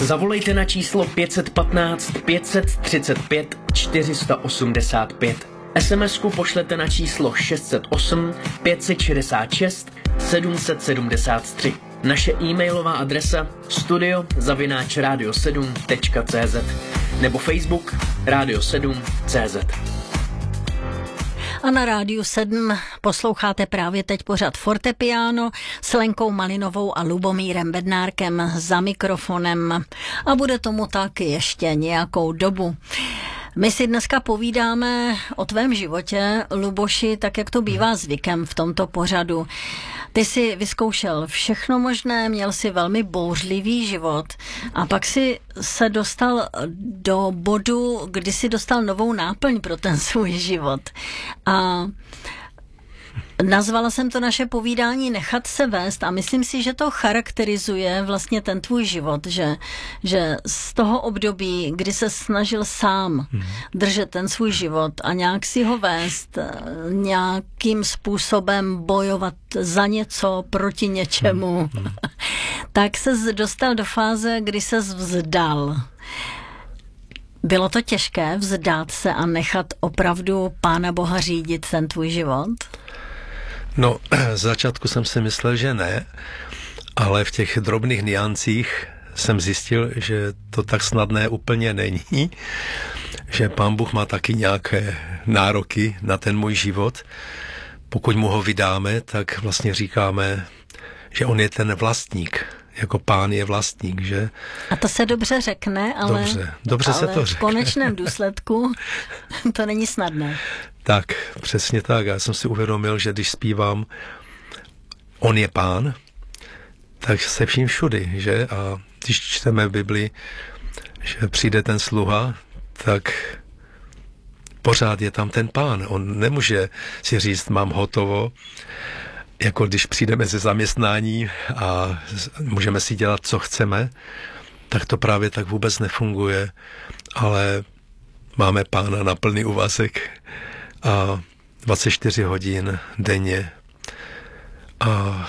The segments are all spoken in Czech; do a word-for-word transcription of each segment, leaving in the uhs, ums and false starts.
Zavolejte na číslo pět jedna pět, pět tři pět, čtyři osm pět. es em esku pošlete na číslo šest set osm, pět set šedesát šest, sedm set sedmdesát tři. Naše e-mailová adresa studio zavináč radio sedm tečka cé zet nebo Facebook Radio sedm tečka cé zet. A na Rádiu sedm posloucháte právě teď pořad Fortepiano s Lenkou Malinovou a Lubomírem Bednárkem za mikrofonem. A bude tomu tak ještě nějakou dobu. My si dneska povídáme o tvém životě, Luboši, tak jak to bývá zvykem v tomto pořadu. Ty jsi vyzkoušel všechno možné, měl si velmi bouřlivý život a pak si se dostal do bodu, kdy si dostal novou náplň pro ten svůj život. A nazvala jsem to naše povídání Nechat se vést a myslím si, že to charakterizuje vlastně ten tvůj život, že, že z toho období, kdy se snažil sám držet ten svůj život a nějak si ho vést, nějakým způsobem bojovat za něco, proti něčemu, tak se dostal do fáze, kdy se vzdal. Bylo to těžké vzdát se a nechat opravdu Pána Boha řídit ten tvůj život? No, z začátku jsem si myslel, že ne, ale v těch drobných niancích jsem zjistil, že to tak snadné úplně není, že Pán Bůh má taky nějaké nároky na ten můj život. Pokud mu ho vydáme, tak vlastně říkáme, že on je ten vlastník, jako Pán je vlastník, že? A to se dobře řekne, ale, dobře, dobře ale se to řekne. V konečném důsledku to není snadné. Tak, přesně tak. Já jsem si uvědomil, že když zpívám On je Pán, tak se vším všudy, že? A když čteme Bibli, že přijde ten sluha, tak pořád je tam ten Pán. On nemůže si říct, mám hotovo, jako když přijdeme ze zaměstnání a můžeme si dělat, co chceme, tak to právě tak vůbec nefunguje, ale máme Pána na plný úvazek a dvacet čtyři hodin denně. A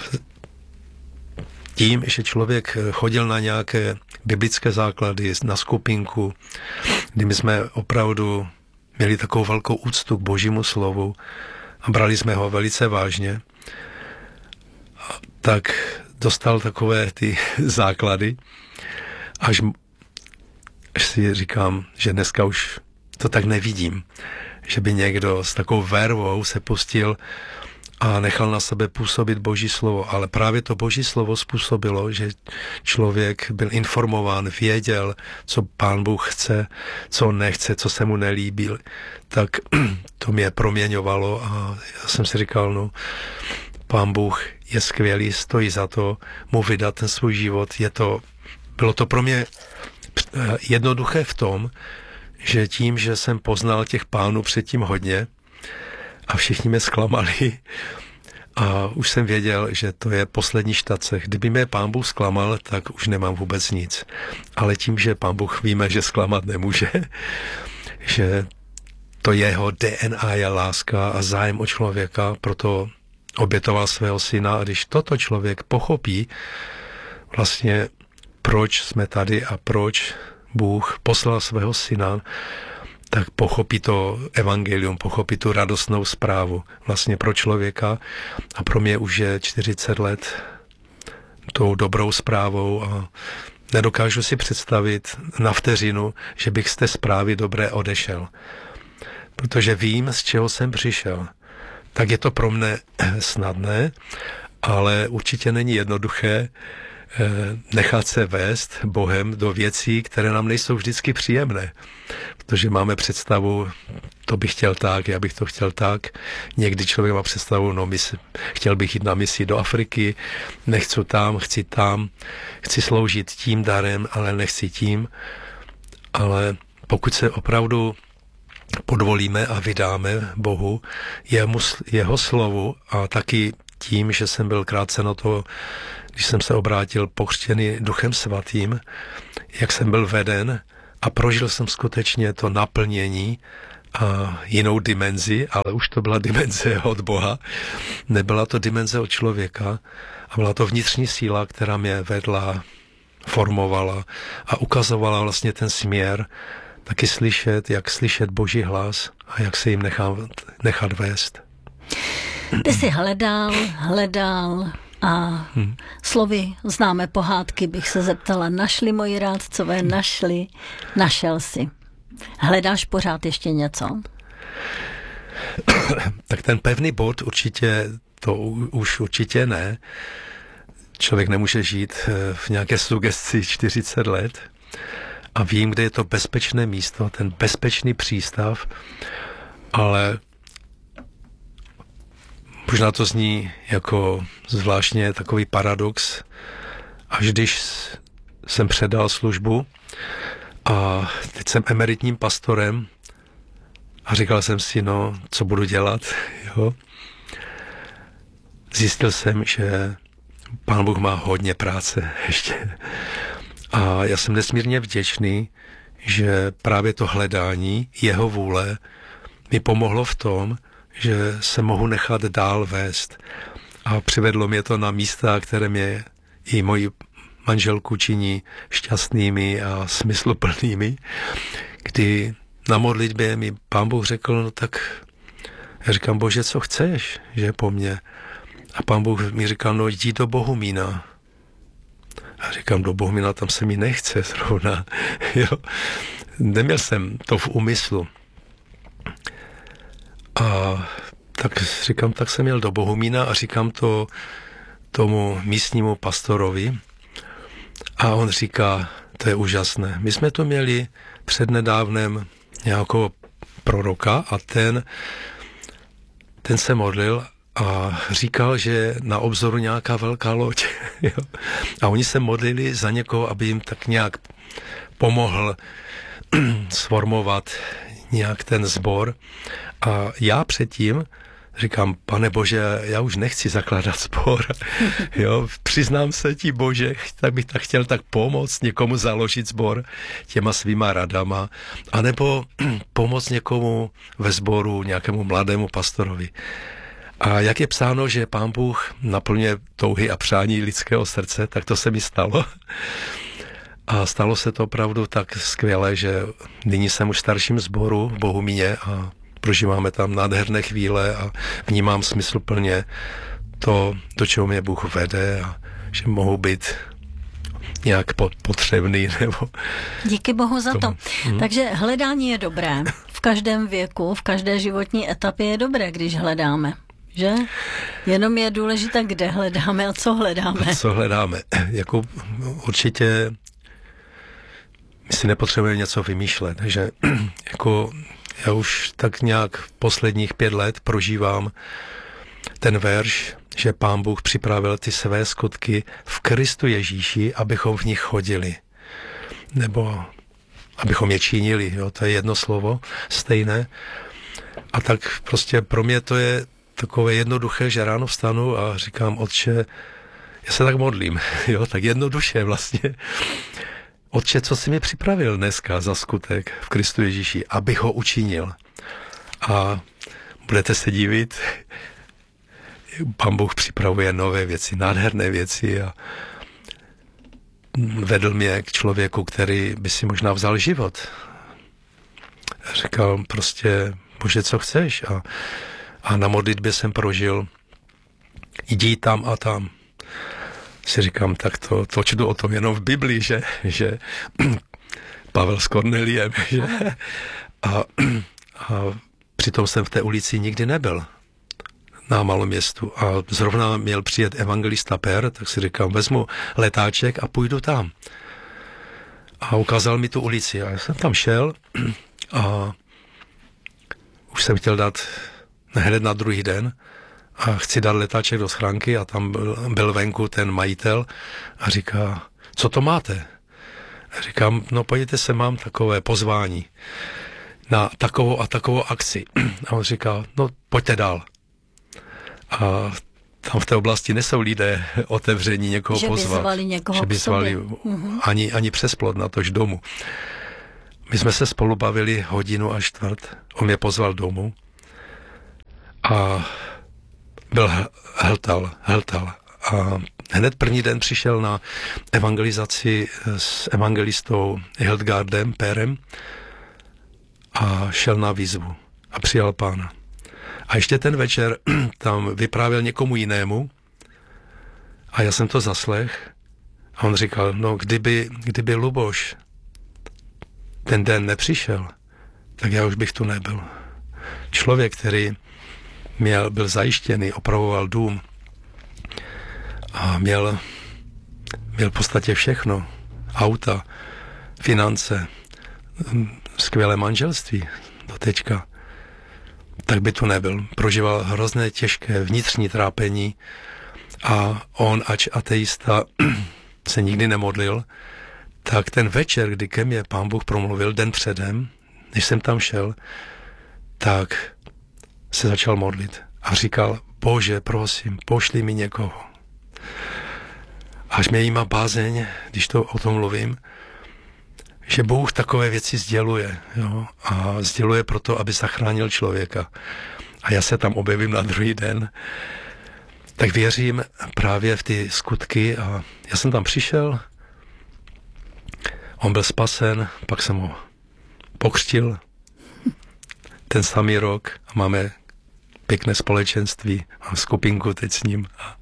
tím, že člověk chodil na nějaké biblické základy, na skupinku, kdy my jsme opravdu měli takovou velkou úctu k Božímu slovu a brali jsme ho velice vážně, tak dostal takové ty základy, až, až si říkám, že dneska už to tak nevidím, že by někdo s takovou vervou se pustil a nechal na sebe působit Boží slovo. Ale právě to Boží slovo způsobilo, že člověk byl informován, věděl, co Pán Bůh chce, co nechce, co se mu nelíbí. Tak to mě proměňovalo a já jsem si říkal, no, Pán Bůh je skvělý, stojí za to mu vydat ten svůj život. Je to, bylo to pro mě jednoduché v tom, že tím, že jsem poznal těch pánů předtím hodně a všichni mě zklamali a už jsem věděl, že to je poslední štace. Kdyby mě Pán Bůh zklamal, tak už nemám vůbec nic. Ale tím, že Pán Bůh víme, že zklamat nemůže, že to jeho D N A je láska a zájem o člověka, proto obětoval svého syna a když toto člověk pochopí, vlastně proč jsme tady a proč Bůh poslal svého syna, tak pochopí to evangelium, pochopí tu radostnou zprávu vlastně pro člověka a pro mě už je čtyřicet let tou dobrou zprávou a nedokážu si představit na vteřinu, že bych z té zprávy dobré odešel. Protože vím, z čeho jsem přišel. Tak je to pro mne snadné, ale určitě není jednoduché nechat se vést Bohem do věcí, které nám nejsou vždycky příjemné. Protože máme představu, to bych chtěl tak, já bych to chtěl tak. Někdy člověk má představu, no misi, chtěl bych jít na misi do Afriky, nechci tam, chci tam, chci sloužit tím darem, ale nechci tím. Ale pokud se opravdu podvolíme a vydáme Bohu, jemu, jeho slovu a taky tím, že jsem byl krátce na to, když jsem se obrátil pokřtěný Duchem Svatým, jak jsem byl veden a prožil jsem skutečně to naplnění a jinou dimenzi, ale už to byla dimenze od Boha, nebyla to dimenze od člověka a byla to vnitřní síla, která mě vedla formovala a ukazovala vlastně ten směr, taky slyšet, jak slyšet Boží hlas a jak se jim nechat, nechat vést. Ty jsi hledal, hledal a hmm. slovy známé pohádky bych se zeptala, našli moji rádcové, našli, našel si. Hledáš pořád ještě něco? Tak ten pevný bod určitě, to už určitě ne. Člověk nemůže žít v nějaké sugesti čtyřicet let a vím, kde je to bezpečné místo, ten bezpečný přístav, ale možná to zní jako zvláštně takový paradox, až když jsem předal službu a teď jsem emeritním pastorem a říkal jsem si, no, co budu dělat, jo. Zjistil jsem, že Pán Bůh má hodně práce ještě. A já jsem nesmírně vděčný, že právě to hledání jeho vůle mi pomohlo v tom, že se mohu nechat dál vést. A přivedlo mě to na místa, které mě i moji manželku činí šťastnými a smysluplnými, kdy na modlitbě mi Pán Bůh řekl, no tak já říkám, Bože, co chceš, že po mně? A Pán Bůh mi říkal, no jdi do Bohumína. A říkám, do Bohumína, tam se mi nechce zrovna. Jo. Neměl jsem to v úmyslu. A tak říkám, tak jsem jel do Bohumína a říkám to tomu místnímu pastorovi. A on říká, to je úžasné. My jsme to měli přednedávnem nějakého proroka a ten, ten se modlil a říkal, že na obzoru nějaká velká loď. Jo. A oni se modlili za někoho, aby jim tak nějak pomohl sformovat nějak ten sbor. A já předtím říkám, Pane Bože, já už nechci zakládat sbor. Jo, přiznám se ti, Bože, tak bych tak chtěl tak pomoct někomu založit sbor těma svýma radama, anebo pomoct někomu ve sboru, nějakému mladému pastorovi. A jak je psáno, že Pán Bůh naplňuje touhy a přání lidského srdce, tak to se mi stalo. A stalo se to opravdu tak skvěle, že nyní jsem už v starším sboru v Bohumíně a prožíváme tam nádherné chvíle a vnímám smysluplně to, do čeho mě Bůh vede a že mohu být nějak potřebný. Nebo díky Bohu za tomu. to. Hmm. Takže hledání je dobré. V každém věku, v každé životní etapě je dobré, když hledáme. Že? Jenom je důležité, kde hledáme a co hledáme. A co hledáme. Jako určitě my si nepotřebujeme něco vymýšlet. Takže jako já už tak nějak posledních pět let prožívám ten verš, že Pán Bůh připravil ty své skutky v Kristu Ježíši, abychom v nich chodili. Nebo abychom je činili. Jo? To je jedno slovo, stejné. A tak prostě pro mě to je takové jednoduché, že ráno vstanu a říkám, Otče, já se tak modlím, jo, tak jednoduše vlastně. Otče, co jsi mi připravil dneska za skutek v Kristu Ježíši, abych ho učinil. A budete se divit, Pán Bůh připravuje nové věci, nádherné věci a vedl mě k člověku, který by si možná vzal život. A říkal prostě, Bože, co chceš? A, a na modlitbě jsem prožil, jdi tam a tam. Si říkám, tak to, to čtu o tom jenom v Biblii, že, že Pavel s Korneliem, že? A, a přitom jsem v té ulici nikdy nebyl na malom městu a zrovna měl přijet evangelista Per, tak si říkám, vezmu letáček a půjdu tam. A ukázal mi tu ulici a já jsem tam šel a už jsem chtěl dát hned na druhý den a chci dát letáček do schránky a tam byl, byl venku ten majitel a říká, co to máte? A říkám, no pojďte se, mám takové pozvání na takovou a takovou akci. A on říká, no pojďte dál. A tam v té oblasti nejsou lidé otevření někoho že pozvat. By zvali někoho že by zvali uh-huh. ani, ani přes plot na tož domů. My jsme se spolu bavili hodinu a čtvrt. On mě pozval domů a byl hltal, hltal. A hned první den přišel na evangelizaci s evangelistou Hildgardem Pérem a šel na výzvu a přijal Pána. A ještě ten večer tam vyprávěl někomu jinému a já jsem to zaslech a on říkal, no kdyby, kdyby Luboš ten den nepřišel, tak já už bych tu nebyl. Člověk, který měl, byl zajištěný, opravoval dům a měl, měl v podstatě všechno. Auta, finance, skvělé manželství do teďka, tak by tu nebyl. Prožíval hrozné těžké vnitřní trápení a on, ač ateista, se nikdy nemodlil, tak ten večer, kdy ke mně Pán Bůh promluvil den předem, než jsem tam šel, tak se začal modlit a říkal, Bože, prosím, pošli mi někoho. Až mě jíma bázeň, když to o tom mluvím, že Bůh takové věci sděluje, jo? A sděluje proto, aby zachránil člověka. A já se tam objevím na druhý den, tak věřím právě v ty skutky a já jsem tam přišel, on byl spasen, pak jsem ho pokřtil ten samý rok a máme pěkné společenství, mám skupinku teď s ním. A,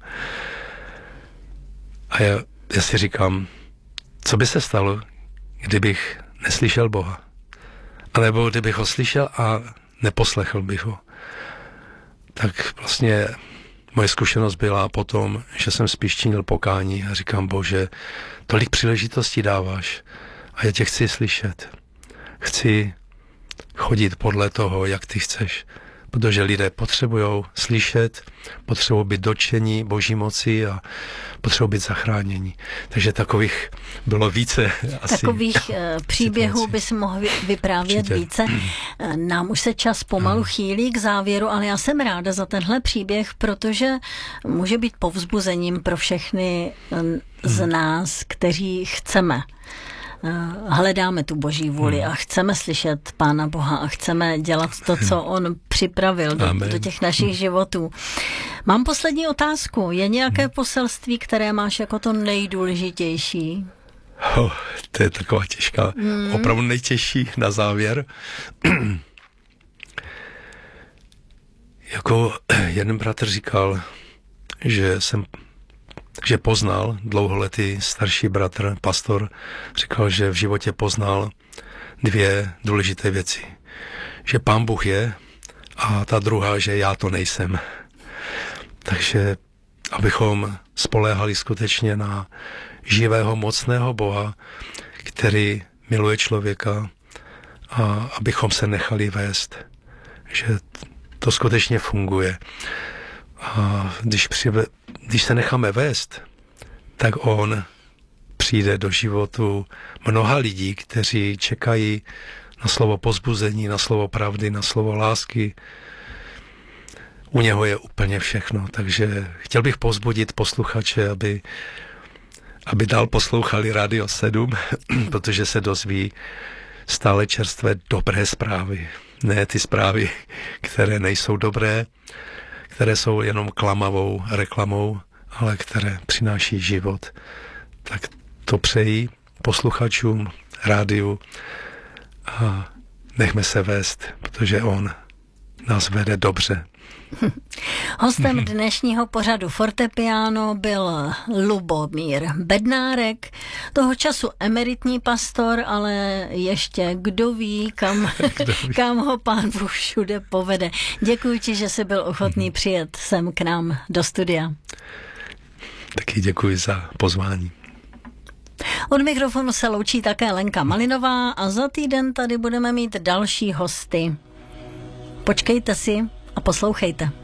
a já, já si říkám, co by se stalo, kdybych neslyšel Boha? A nebo kdybych ho slyšel a neposlechl bych ho? Tak vlastně moje zkušenost byla potom, že jsem spíš činil pokání a říkám, Bože, tolik příležitostí dáváš a já tě chci slyšet. Chci chodit podle toho, jak ty chceš. Protože lidé potřebují slyšet, potřebují být dotčení Boží moci a potřebují být zachráněni. Takže takových bylo více. Asi takových příběhů bys mohl vyprávět Určitě. více. Nám už se čas pomalu chýlí k závěru, ale já jsem ráda za tenhle příběh, protože může být povzbuzením pro všechny z nás, kteří chceme. Hledáme tu Boží vůli a chceme slyšet Pána Boha a chceme dělat to, co On připravil do, do těch našich životů. Mám poslední otázku. Je nějaké poselství, které máš jako to nejdůležitější? Oh, to je taková těžká, hmm. opravdu nejtěžší na závěr. Jako jeden bratr říkal, že jsem že poznal, dlouholetý starší bratr, pastor, říkal, že v životě poznal dvě důležité věci. Že Pán Bůh je a ta druhá, že já to nejsem. Takže abychom spoléhali skutečně na živého, mocného Boha, který miluje člověka a abychom se nechali vést. Že to skutečně funguje. A když, přive, když se necháme vést, tak on přijde do životu mnoha lidí, kteří čekají na slovo povzbuzení, na slovo pravdy, na slovo lásky. U něho je úplně všechno, takže chtěl bych povzbudit posluchače, aby, aby dál poslouchali Radio sedm, protože se dozví stále čerstvé dobré zprávy. Ne ty zprávy, které nejsou dobré, které jsou jenom klamavou reklamou, ale které přináší život. Tak to přeji posluchačům, rádiu a nechme se vést, protože on nás vede dobře. Hostem dnešního pořadu Fortepiano byl Lubomír Bednárek, toho času emeritní pastor, ale ještě kdo ví, kam, kdo ví. kam ho Pán Bůh všude povede. Děkuji ti, že jsi byl ochotný přijet sem k nám do studia. Taky děkuji za pozvání. Od mikrofonu se loučí také Lenka Malinová a za týden tady budeme mít další hosty. Počkejte si a poslouchejte.